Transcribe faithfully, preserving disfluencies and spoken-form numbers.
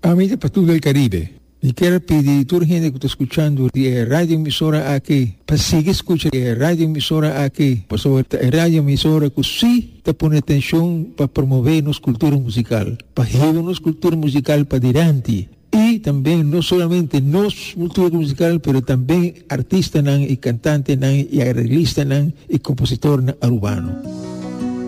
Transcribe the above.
Amiga para todo el Caribe, e quero pedir a toda a gente que está escutando a rádio emissora aqui, para seguir escutando a rádio emissora aqui, para a rádio emissora que sim está pondo atenção para promover nossa cultura musical, para levar nossa cultura musical para adiante. E também, não somente nossa cultura musical, mas também artista e cantante e arreglista e compositor urbano.